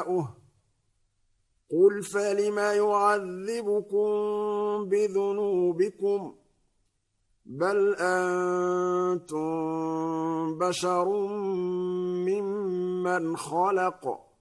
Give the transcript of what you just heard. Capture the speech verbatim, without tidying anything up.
شفعاؤه قل فلم يعذبكم بذنوبكم بل أنتم بشر ممن خلق